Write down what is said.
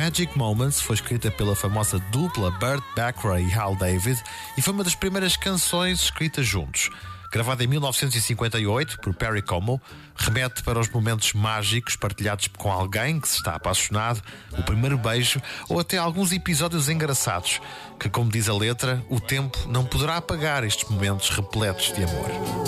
Magic Moments foi escrita pela famosa dupla Burt Bacharach e Hal David e foi uma das primeiras canções escritas juntos. Gravada em 1958 por Perry Como, remete para os momentos mágicos partilhados com alguém que se está apaixonado, o primeiro beijo ou até alguns episódios engraçados que, como diz a letra, o tempo não poderá apagar estes momentos repletos de amor.